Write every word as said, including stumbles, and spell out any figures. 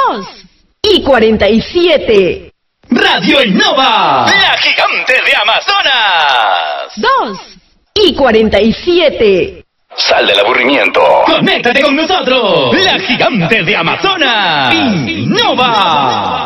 dos y cuarenta y siete. Radio Innova, la gigante de Amazonas. dos y cuarenta y siete. Sal del aburrimiento. Conéctate con nosotros. La gigante de Amazonas. Innova.